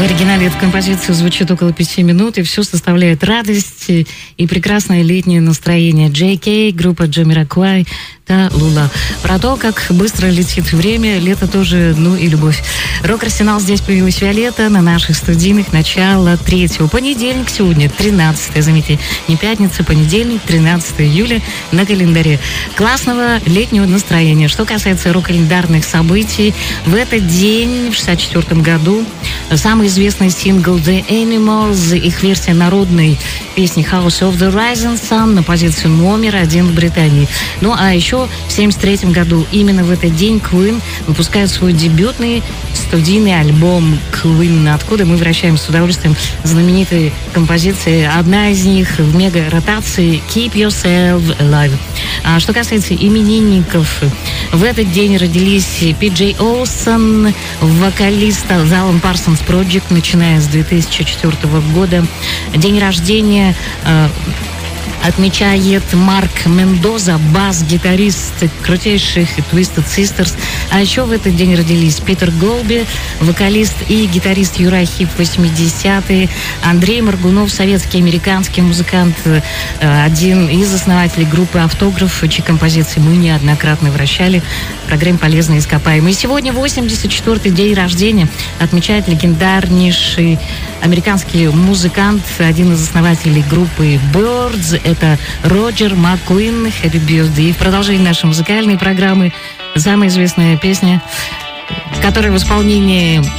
оригинале эта композиция звучит около 5 минут, и все составляет радость и прекрасное летнее настроение. Джей Кей, группа Джамироквай, Лула. Про то, как быстро летит время, лето тоже, ну и любовь. Рок-арсенал, здесь появилась Виолетта на наших студийных, начало 3-го. Понедельник сегодня, 13-е, заметьте, не пятница, понедельник, 13 июля на календаре. Классного летнего настроения. Что касается рок-календарных событий, в этот день, в 64 году, самый известный сингл The Animals, их версия народной песни House of the Rising Sun на позицию номер 1 в Британии. Ну а еще в 1973 году, именно в этот день, Queen выпускает свой дебютный студийный альбом Queen, откуда мы вращаем с удовольствием знаменитые композиции. Одна из них в мега-ротации Keep Yourself Alive. А что касается именинников, в этот день родились Пи Джей Олсон, вокалист The Alan Parsons Project, начиная с 2004 года. День рождения отмечает Марк Мендоза, бас-гитарист крутейших Twisted Sisters. А еще в этот день родились Питер Голби, вокалист и гитарист Юрай Хип 80-е, Андрей Моргунов, советский американский музыкант, один из основателей группы «Автограф», чьи композиции мы неоднократно вращали в программе «Полезные ископаемые». Сегодня 84-й день рождения отмечает легендарнейший американский музыкант, один из основателей группы Birds, это Роджер Маккуин. Happy Birthday. И в продолжении нашей музыкальной программы самая известная песня, которая в исполнении